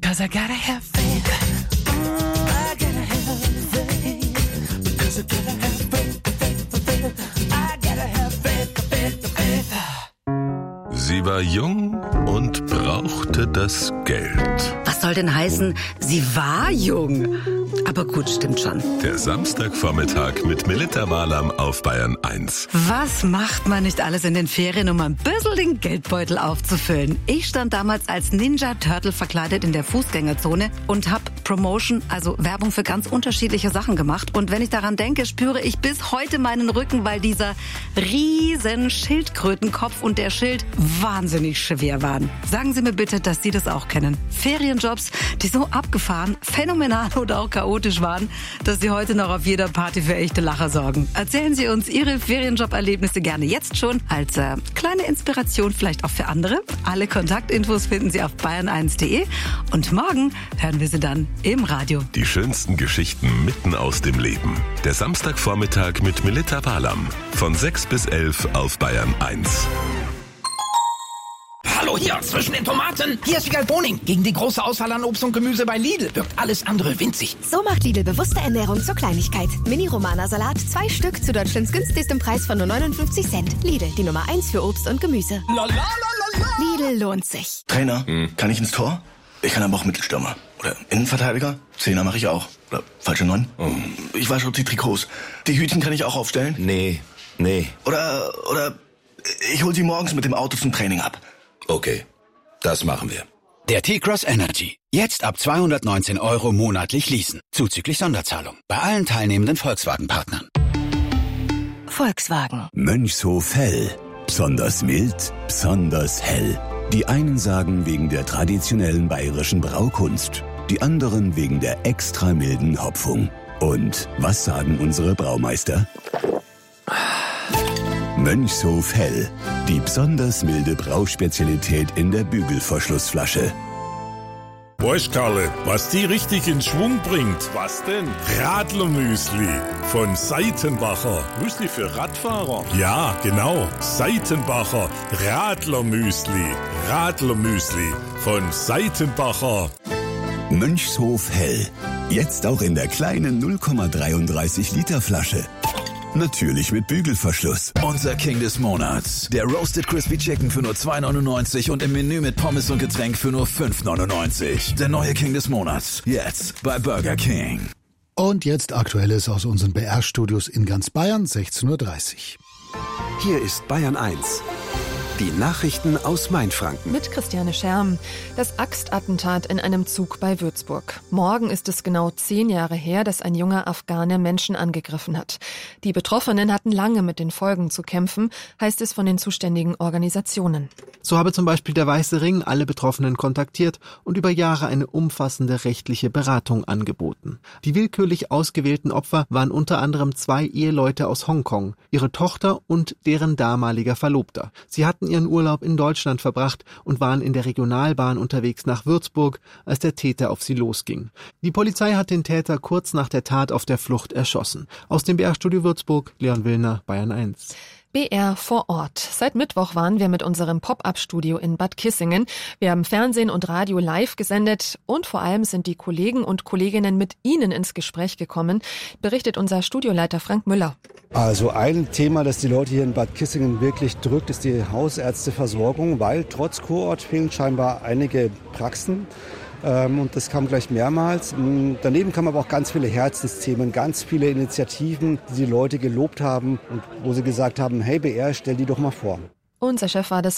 'cause I gotta have faith. I gotta have faith, because I gotta have faith. I gotta have faith. Sie war jung und brauchte das Geld. Was soll denn heißen, sie war jung? Aber gut, stimmt schon. Der Samstagvormittag mit Melitta Walam auf Bayern 1. Was macht man nicht alles in den Ferien, um ein bisschen den Geldbeutel aufzufüllen? Ich stand damals als Ninja Turtle verkleidet in der Fußgängerzone und habe Promotion, also Werbung für ganz unterschiedliche Sachen gemacht. Und wenn ich daran denke, spüre ich bis heute meinen Rücken, weil dieser riesen Schildkrötenkopf und der Schild wahnsinnig schwer waren. Sagen Sie mir bitte, dass Sie das auch kennen. Ferienjobs, die so abgefahren, phänomenal oder auch chaotisch waren, dass Sie heute noch auf jeder Party für echte Lacher sorgen. Erzählen Sie uns Ihre Ferienjob-Erlebnisse gerne jetzt schon als kleine Inspiration vielleicht auch für andere. Alle Kontaktinfos finden Sie auf bayern1.de und morgen hören wir Sie dann im Radio. Die schönsten Geschichten mitten aus dem Leben. Der Samstagvormittag mit Melitta Walam. Von 6 bis 11 auf Bayern 1. Hallo hier, zwischen den Tomaten. Hier ist Wiegald Boning. Gegen die große Auswahl an Obst und Gemüse bei Lidl wirkt alles andere winzig. So macht Lidl bewusste Ernährung zur Kleinigkeit. Mini-Romana-Salat, 2 Stück zu Deutschlands günstigstem Preis von nur 59 Cent. Lidl, die Nummer 1 für Obst und Gemüse. Lidl lohnt sich. Trainer, kann ich ins Tor? Ich kann aber auch Mittelstürmer. Oder Innenverteidiger? Zehner mache ich auch. Oder falsche 9? Ich wasche die Trikots. Die Hütchen kann ich auch aufstellen? Nee. Oder ich hol sie morgens mit dem Auto zum Training ab. Okay, das machen wir. Der T-Cross Energy. Jetzt ab 219 € monatlich leasen. Zuzüglich Sonderzahlung. Bei allen teilnehmenden Volkswagen-Partnern. Volkswagen. Mönchshof Hell. Besonders mild, besonders hell. Die einen sagen wegen der traditionellen bayerischen Braukunst. Die anderen wegen der extra milden Hopfung. Und was sagen unsere Braumeister? Mönchshof Hell. Die besonders milde Brauspezialität in der Bügelverschlussflasche. Weißt, Karle, was die richtig in Schwung bringt? Was denn? Radlermüsli von Seitenbacher. Müsli für Radfahrer? Ja, genau. Seitenbacher Radlermüsli. Radlermüsli von Seitenbacher. Mönchshof Hell. Jetzt auch in der kleinen 0,33 Liter Flasche. Natürlich mit Bügelverschluss. Unser King des Monats. Der Roasted Crispy Chicken für nur 2,99 und im Menü mit Pommes und Getränk für nur 5,99. Der neue King des Monats. Jetzt bei Burger King. Und jetzt Aktuelles aus unseren BR-Studios in ganz Bayern, 16:30 Uhr. Hier ist Bayern 1. Die Nachrichten aus Mainfranken. Mit Christiane Scherm. Das Axtattentat in einem Zug bei Würzburg. Morgen ist es genau 10 Jahre her, dass ein junger Afghane Menschen angegriffen hat. Die Betroffenen hatten lange mit den Folgen zu kämpfen, heißt es von den zuständigen Organisationen. So habe zum Beispiel der Weiße Ring alle Betroffenen kontaktiert und über Jahre eine umfassende rechtliche Beratung angeboten. Die willkürlich ausgewählten Opfer waren unter anderem 2 Eheleute aus Hongkong, ihre Tochter und deren damaliger Verlobter. Sie hatten ihren Urlaub in Deutschland verbracht und waren in der Regionalbahn unterwegs nach Würzburg, als der Täter auf sie losging. Die Polizei hat den Täter kurz nach der Tat auf der Flucht erschossen. Aus dem BR-Studio Würzburg, Leon Willner, Bayern 1. BR vor Ort. Seit Mittwoch waren wir mit unserem Pop-Up-Studio in Bad Kissingen. Wir haben Fernsehen und Radio live gesendet und vor allem sind die Kollegen und Kolleginnen mit Ihnen ins Gespräch gekommen, berichtet unser Studioleiter Frank Müller. Also ein Thema, das die Leute hier in Bad Kissingen wirklich drückt, ist die Hausärzteversorgung, weil trotz Kurort fehlen scheinbar einige Praxen. Und das kam gleich mehrmals. Daneben kamen aber auch ganz viele Herzensthemen, ganz viele Initiativen, die Leute gelobt haben und wo sie gesagt haben, hey BR, stell die doch mal vor. Unser Chef war das